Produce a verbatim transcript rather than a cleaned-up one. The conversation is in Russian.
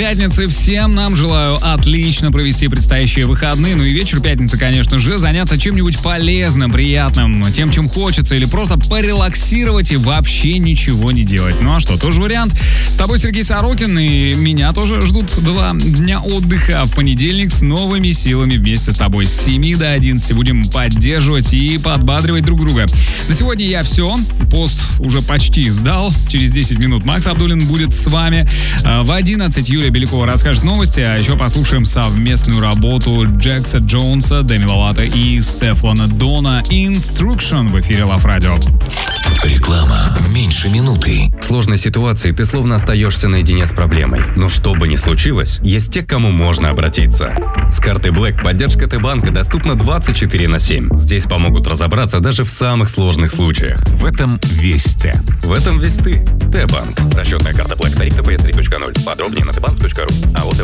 Пятницы. Всем нам желаю отлично провести предстоящие выходные. Ну и вечер пятницы, конечно же, заняться чем-нибудь полезным, приятным, тем, чем хочется, или просто порелаксировать и вообще ничего не делать. Ну а что, тоже вариант. С тобой Сергей Сорокин, и меня тоже ждут два дня отдыха. А в понедельник с новыми силами вместе с тобой с семи до одиннадцати будем поддерживать и подбадривать друг друга. На сегодня я все. Пост уже почти сдал. Через десять минут Макс Абдуллин будет с вами. В одиннадцать Юлия Белякова расскажет новости, а еще послушаем совместную работу Джекса Джонса, Деми Ловато и Стефана Дона «Instruction» в эфире Love Radio. Реклама меньше минуты. В сложной ситуации ты словно остаешься наедине с проблемой. Но что бы ни случилось, есть те, к кому можно обратиться. С картой Black поддержка Т-банка доступна двадцать четыре на семь. Здесь помогут разобраться даже в самых сложных случаях. В этом весь Т. В этом весь ты. Т-банк. Расчетная карта Black. Тариф тэ пэ эс три точка ноль. Подробнее на тэ банк точка ру. А вот